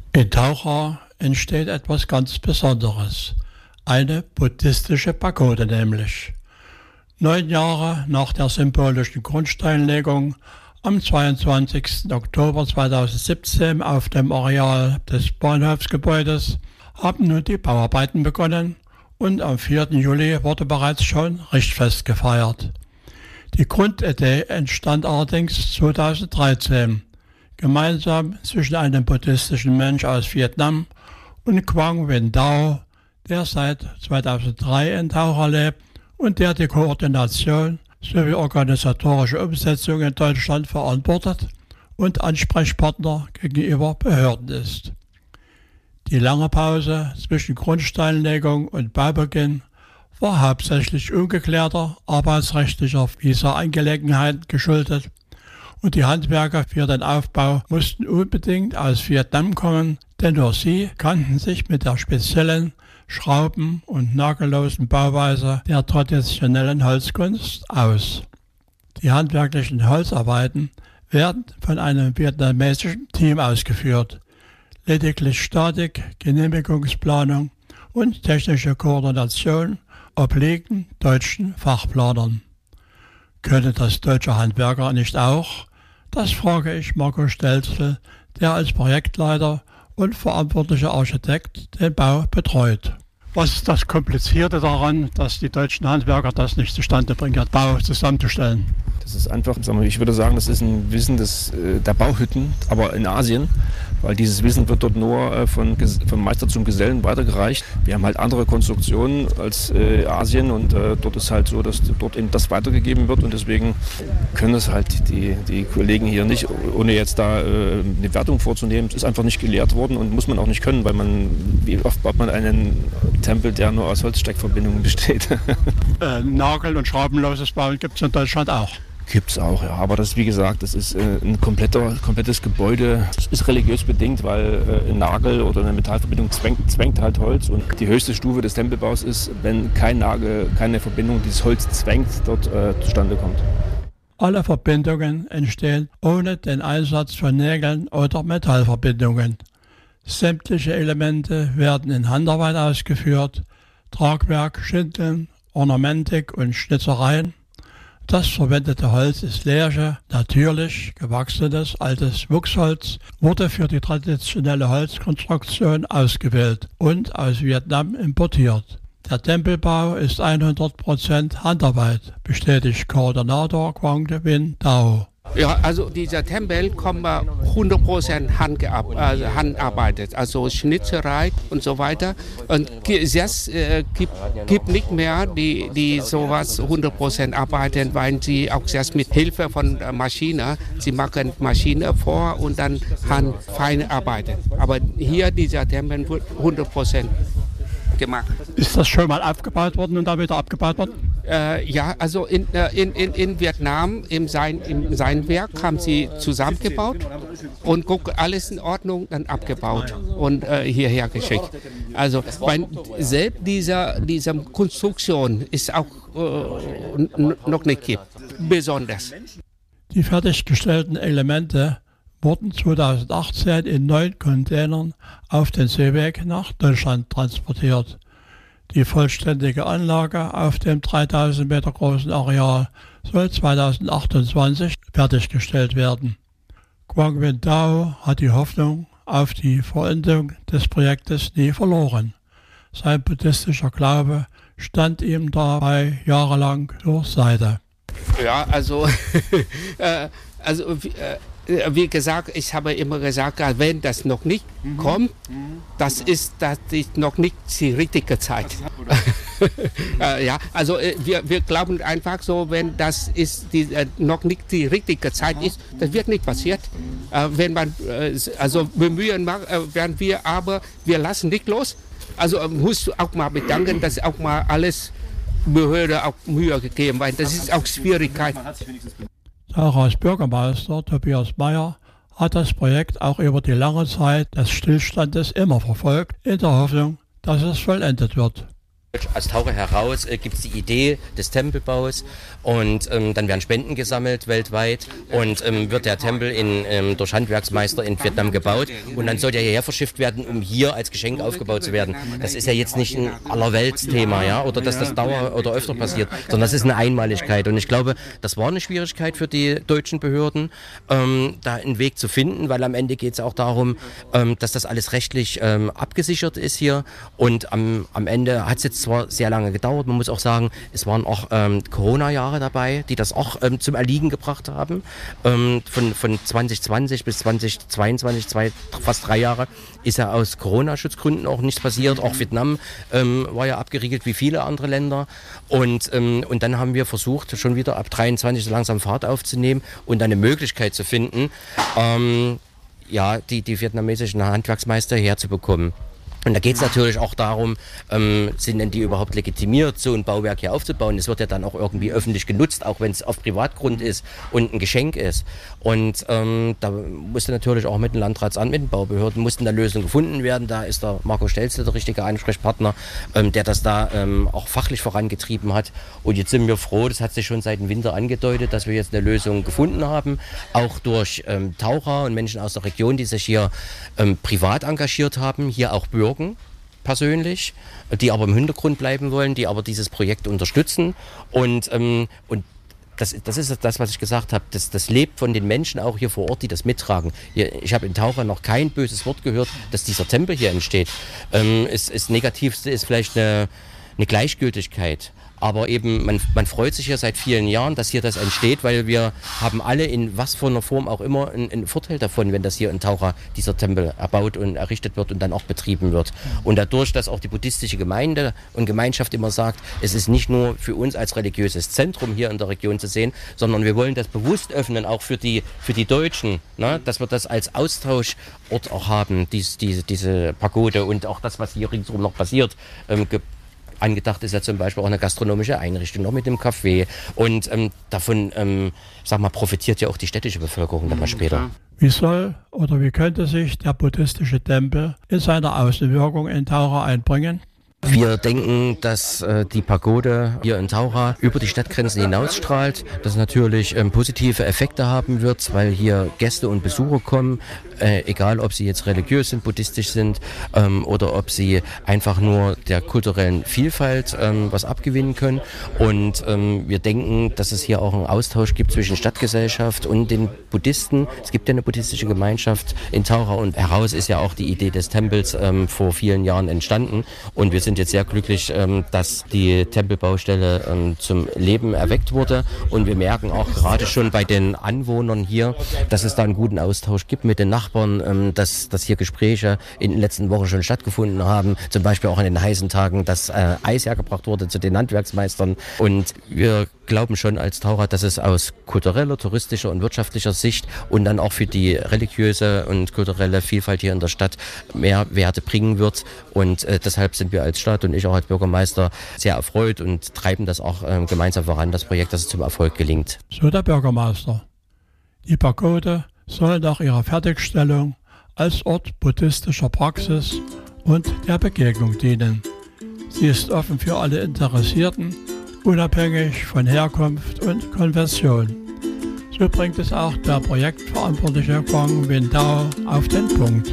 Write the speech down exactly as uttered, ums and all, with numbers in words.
In Taucha entsteht etwas ganz Besonderes. Eine buddhistische Pagode nämlich. Neun Jahre nach der symbolischen Grundsteinlegung am zweiundzwanzigsten Oktober zweitausendsiebzehn auf dem Areal des Bahnhofsgebäudes haben nun die Bauarbeiten begonnen und am vierten Juli wurde bereits schon Richtfest gefeiert. Die Grundidee entstand allerdings zweitausenddreizehn, gemeinsam zwischen einem buddhistischen Mönch aus Vietnam und Quang Vinh Dao, der seit zweitausenddrei in Taucha lebt und der die Koordination sowie organisatorische Umsetzung in Deutschland verantwortet und Ansprechpartner gegenüber Behörden ist. Die lange Pause zwischen Grundsteinlegung und Baubeginn war hauptsächlich ungeklärter arbeitsrechtlicher Visa-Angelegenheiten geschuldet und die Handwerker für den Aufbau mussten unbedingt aus Vietnam kommen, denn nur sie kannten sich mit der speziellen Schrauben- und nagellosen Bauweise der traditionellen Holzkunst aus. Die handwerklichen Holzarbeiten werden von einem vietnamesischen Team ausgeführt. Lediglich Statik, Genehmigungsplanung und technische Koordination obliegen deutschen Fachplanern. Können das deutsche Handwerker nicht auch? Das frage ich Marco Stelzl, der als Projektleiter und verantwortlicher Architekt den Bau betreut. Was ist das Komplizierte daran, dass die deutschen Handwerker das nicht zustande bringen, den Bau zusammenzustellen? Das ist einfach, ich würde sagen, das ist ein Wissen des, der Bauhütten, aber in Asien, weil dieses Wissen wird dort nur von, vom Meister zum Gesellen weitergereicht. Wir haben halt andere Konstruktionen als äh, Asien und äh, dort ist halt so, dass dort eben das weitergegeben wird und deswegen können es halt die, die Kollegen hier nicht, ohne jetzt da äh, eine Wertung vorzunehmen. Es ist einfach nicht gelehrt worden und muss man auch nicht können, weil man, wie oft baut man einen Tempel, der nur aus Holzsteckverbindungen besteht. äh, Nagel- und schraubenloses Bauen gibt es in Deutschland auch. Gibt es auch, ja. Aber das, wie gesagt, das ist äh, ein kompletter, komplettes Gebäude. Das ist religiös bedingt, weil äh, ein Nagel oder eine Metallverbindung zwängt, zwängt halt Holz. Und die höchste Stufe des Tempelbaus ist, wenn kein Nagel, keine Verbindung dieses Holz zwängt, dort äh, zustande kommt. Alle Verbindungen entstehen ohne den Einsatz von Nägeln oder Metallverbindungen. Sämtliche Elemente werden in Handarbeit ausgeführt, Tragwerk, Schindeln, Ornamentik und Schnitzereien. Das verwendete Holz ist Lärche, natürlich gewachsenes altes Wuchsholz, wurde für die traditionelle Holzkonstruktion ausgewählt und aus Vietnam importiert. Der Tempelbau ist hundert Prozent Handarbeit, bestätigt Koordinator Quang Vinh Dao. Ja, also dieser Tempel kommt hundert Prozent also handarbeitet, also Schnitzerei und so weiter. Und jetzt äh, gibt, gibt nicht mehr die, die sowas hundert Prozent arbeiten, weil sie auch jetzt mit Hilfe von Maschine, sie machen Maschine vor und dann Hand fein arbeiten. Aber hier dieser Tempel wird hundert Prozent gemacht. Ist das schon mal aufgebaut worden und dann wieder abgebaut worden? Äh, ja, also in, in, in, in Vietnam, im sein, im sein Werk haben sie zusammengebaut und guck, alles in Ordnung, dann abgebaut und äh, hierher geschickt. Also bei selbst dieser, dieser Konstruktion ist auch äh, n- noch nicht gibt, besonders. Die fertiggestellten Elemente wurden zweitausendachtzehn in neun Containern auf den Seeweg nach Deutschland transportiert. Die vollständige Anlage auf dem dreitausend Meter großen Areal soll zweitausendachtundzwanzig fertiggestellt werden. Quang Vinh Dao hat die Hoffnung auf die Vollendung des Projektes nie verloren. Sein buddhistischer Glaube stand ihm dabei jahrelang zur Seite. Ja, also, äh, also äh, wie gesagt, ich habe immer gesagt, wenn das noch nicht mhm. kommt, das ist, das ist noch nicht die richtige Zeit. äh, ja, also äh, wir, wir glauben einfach so, wenn das ist die, äh, noch nicht die richtige Zeit ist, das wird nicht passiert. Äh, wenn man äh, also bemühen mag, äh, werden wir, aber wir lassen nicht los. Also äh, muss auch mal bedanken, dass auch mal alles Behörde auch Mühe gegeben, weil das ist auch Schwierigkeit. Tauchers Bürgermeister Tobias Meyer hat das Projekt auch über die lange Zeit des Stillstandes immer verfolgt, in der Hoffnung, dass es vollendet wird. Aus Taucher heraus äh, gibt es die Idee des Tempelbaus und ähm, dann werden Spenden gesammelt weltweit und ähm, wird der Tempel in, ähm, durch Handwerksmeister in Vietnam gebaut und dann soll der hierher verschifft werden, um hier als Geschenk aufgebaut zu werden. Das ist ja jetzt nicht ein Allerweltsthema, ja, oder dass das dauer oder öfter passiert, sondern das ist eine Einmaligkeit und ich glaube, das war eine Schwierigkeit für die deutschen Behörden, ähm, da einen Weg zu finden, weil am Ende geht es auch darum, ähm, dass das alles rechtlich ähm, abgesichert ist hier und am, am Ende hat es jetzt zwar sehr lange gedauert, man muss auch sagen, es waren auch ähm, Corona-Jahre dabei, die das auch ähm, zum Erliegen gebracht haben. Ähm, von, von zwanzig zwanzig bis zwanzig zweiundzwanzig, zwei, fast drei Jahre, ist ja aus Corona-Schutzgründen auch nichts passiert. Auch Vietnam ähm, war ja abgeriegelt wie viele andere Länder. Und, ähm, und dann haben wir versucht, schon wieder ab dreiundzwanzig so langsam Fahrt aufzunehmen und eine Möglichkeit zu finden, ähm, ja, die, die vietnamesischen Handwerksmeister herzubekommen. Und da geht es natürlich auch darum, ähm, sind denn die überhaupt legitimiert, so ein Bauwerk hier aufzubauen? Es wird ja dann auch irgendwie öffentlich genutzt, auch wenn es auf Privatgrund ist und ein Geschenk ist. Und ähm, da musste natürlich auch mit dem Landratsamt, mit den Baubehörden, mussten da Lösungen gefunden werden. Da ist der Marco Stelzle der richtige Ansprechpartner, ähm, der das da ähm, auch fachlich vorangetrieben hat. Und jetzt sind wir froh, das hat sich schon seit dem Winter angedeutet, dass wir jetzt eine Lösung gefunden haben, auch durch ähm, Taucher und Menschen aus der Region, die sich hier ähm, privat engagiert haben, hier auch Bürger persönlich, die aber im Hintergrund bleiben wollen, die aber dieses Projekt unterstützen und, ähm, und das, das ist das, was ich gesagt habe, das, das lebt von den Menschen auch hier vor Ort, die das mittragen. Hier, ich habe in Taucher noch kein böses Wort gehört, dass dieser Tempel hier entsteht. Ähm, ist, ist Negativste ist vielleicht eine, eine Gleichgültigkeit. Aber eben, man, man freut sich ja seit vielen Jahren, dass hier das entsteht, weil wir haben alle in was für einer Form auch immer einen, einen Vorteil davon, wenn das hier in Taucher, dieser Tempel erbaut und errichtet wird und dann auch betrieben wird. Und dadurch, dass auch die buddhistische Gemeinde und Gemeinschaft immer sagt, es ist nicht nur für uns als religiöses Zentrum hier in der Region zu sehen, sondern wir wollen das bewusst öffnen, auch für die, für die Deutschen, ne? Dass wir das als Austauschort auch haben, dies, diese, diese Pagode und auch das, was hier ringsherum noch passiert, ähm, angedacht ist ja zum Beispiel auch eine gastronomische Einrichtung, noch mit dem Café. Und ähm, davon, ähm, sag mal, profitiert ja auch die städtische Bevölkerung dann mal später. Wie soll oder wie könnte sich der buddhistische Tempel in seiner Außenwirkung in Taucher einbringen? Wir denken, dass äh, die Pagode hier in Taucher über die Stadtgrenzen hinausstrahlt, dass es natürlich ähm, positive Effekte haben wird, weil hier Gäste und Besucher kommen, äh, egal ob sie jetzt religiös sind, buddhistisch sind ähm, oder ob sie einfach nur der kulturellen Vielfalt ähm, was abgewinnen können. Und ähm, wir denken, dass es hier auch einen Austausch gibt zwischen Stadtgesellschaft und den Buddhisten. Es gibt ja eine buddhistische Gemeinschaft in Taucher und heraus ist ja auch die Idee des Tempels ähm, vor vielen Jahren entstanden. Und wir sind jetzt sehr glücklich, ähm, dass die Tempelbaustelle ähm, zum Leben erweckt wurde. Und wir merken auch gerade schon bei den Anwohnern hier, dass es da einen guten Austausch gibt mit den Nachbarn, ähm, dass, dass hier Gespräche in den letzten Wochen schon stattgefunden haben. Zum Beispiel auch an den heißen Tagen, dass äh, Eis hergebracht wurde zu den Handwerksmeistern. Und wir glauben schon als Taucher, dass es aus kultureller, touristischer und wirtschaftlicher Sicht und dann auch für die religiöse und kulturelle Vielfalt hier in der Stadt mehr Werte bringen wird. Und äh, deshalb sind wir als Stadt und ich auch als Bürgermeister sehr erfreut und treiben das auch äh, gemeinsam voran, das Projekt, dass es zum Erfolg gelingt. So der Bürgermeister. Die Pagode soll nach ihrer Fertigstellung als Ort buddhistischer Praxis und der Begegnung dienen. Sie ist offen für alle Interessierten, unabhängig von Herkunft und Konfession. So bringt es auch der Projektverantwortliche Quang Wintao auf den Punkt.